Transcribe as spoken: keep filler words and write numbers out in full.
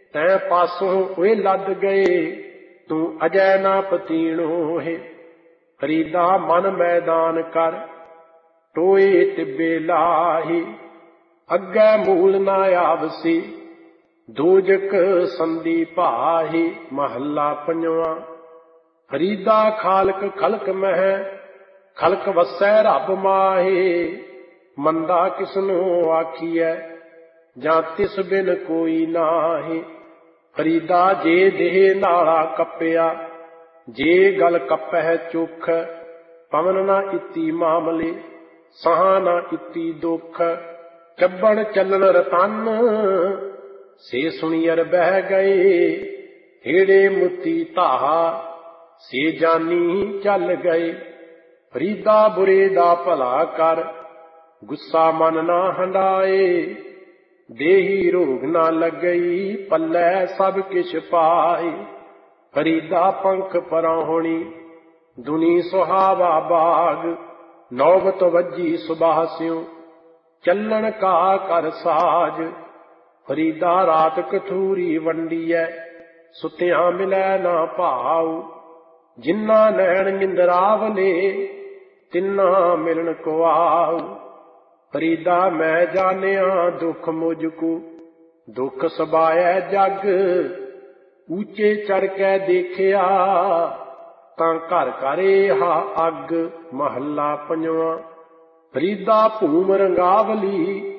तै पासों ओए लद गए, तू अजय ना पतीणो है। फरीदा मन मैदान कर, टोए तिब्बे लाहे। अग्गै मूल ना आवसी, दोजक संदी भाहे। महला पंजवां। फरीदा खालक खलक मह, खलक वसै रब माहे। मंदा किसनों आखिए, जां तिस बिन कोई नाहे। फरीदा जे देह नाला कप्पिया, जे गल कपै चुख। पवन ना इति मामले, सहा ना इति दुख। ਚੱਬਣ ਚੱਲਣ ਰਤਨ, ਸੇ ਸੁਣੀਅਰ ਬਹਿ ਗਏ। ਹੇੜੇ ਮੁੱਤੀ ਧਾਹਾ, ਸੇ ਜਾਨੀ ਚੱਲ ਗਏ। ਫਰੀਦਾ ਬੁਰੇ ਦਾ ਭਲਾ ਕਰ, ਗੁੱਸਾ ਮਨ ਨਾ ਹੰਡਾਏ। ਦੇਹੀ ਰੋਗ ਨਾ ਲੱਗਈ, ਪੱਲੇ ਸਭ ਕਿਛ ਪਾਏ। ਫਰੀਦਾ ਪੰਖ ਪਰਾਹੁਣੀ, ਦੁਨੀ ਸੁਹਾਵਾ ਬਾਗ। ਨੌਬਤ ਵੱਜੀ ਸੁਬਾਹ ਸਿਉ, ਚੱਲਣ ਕਾ ਕਰ ਸਾਜ। ਫਰੀਦਾ ਰਾਤ ਕਥੂਰੀ ਵੰਡੀਐ, ਸੁਤਿਆਂ ਮਿਲੈ ਨਾ ਭਾਉ। ਜਿਨ੍ਹਾਂ ਨੈਣ ਨਿੰਦਰਾਵਲੇ, ਤਿੰਨਾ ਮਿਲਣ ਕੋ ਆਉ। ਫਰੀਦਾ ਮੈਂ ਜਾਣਿਆ ਦੁੱਖ ਮੁਝ ਕੋ, ਦੁੱਖ ਸਬਾਇਐ ਜਗ। ਉੱਚੇ ਚੜ ਕੇ ਦੇਖਿਆ, ਤਾਂ ਘਰ ਘਰ ਹਾ ਅੱਗ। ਮਹੱਲਾ ਪੰਜਵਾਂ। ਫਰੀਦਾ ਭੂਮ ਰੰਗਾਵਲੀ,